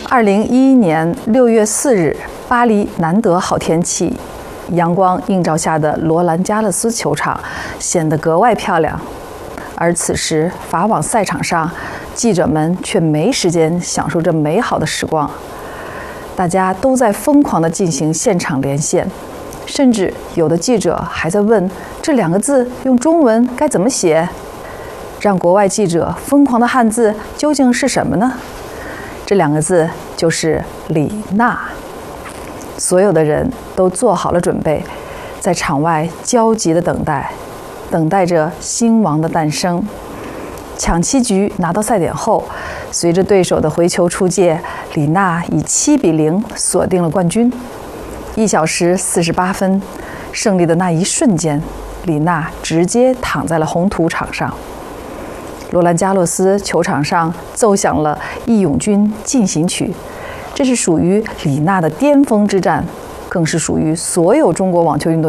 2011年6月4日，巴黎难得好天气，阳光映照下的罗兰加勒斯球场显得格外漂亮。而此时，法网赛场上，记者们却没时间享受这美好的时光。大家都在疯狂地进行现场连线，甚至有的记者还在问这2个字用中文该怎么写。让国外记者疯狂的汉字究竟是什么呢？这2个字就是李娜。所有的人都做好了准备，在场外焦急地等待着新王的诞生。抢七局拿到赛点后，随着对手的回球出界，李娜以7比0锁定了冠军。1小时48分，胜利的那一瞬间，李娜直接躺在了红土场上。罗兰加洛斯球场上奏响了《义勇军进行曲》，这是属于李娜的巅峰之战，更是属于所有中国网球运动员